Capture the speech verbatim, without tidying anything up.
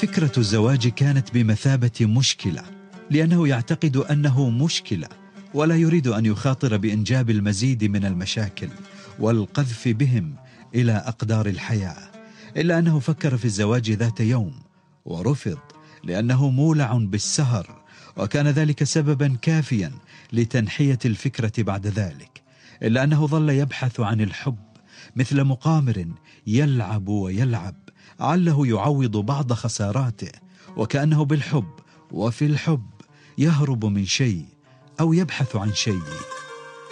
فكرة الزواج كانت بمثابة مشكلة، لأنه يعتقد أنه مشكلة ولا يريد أن يخاطر بإنجاب المزيد من المشاكل والقذف بهم إلى أقدار الحياة. إلا أنه فكر في الزواج ذات يوم ورفض لأنه مولع بالسهر، وكان ذلك سببا كافيا لتنحية الفكرة بعد ذلك. إلا أنه ظل يبحث عن الحب مثل مقامر يلعب ويلعب عله يعوض بعض خساراته، وكأنه بالحب وفي الحب يهرب من شيء أو يبحث عن شيء.